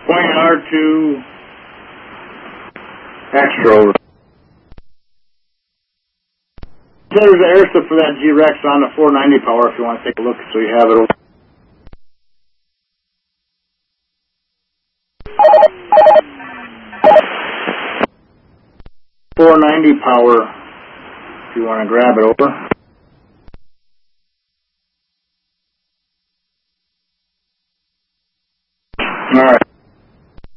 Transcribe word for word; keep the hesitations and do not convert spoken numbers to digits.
Point R two extra over. There's the air slip for that G-Rex on the four ninety power if you want to take a look so you have it over. four ninety power if you want to grab it over.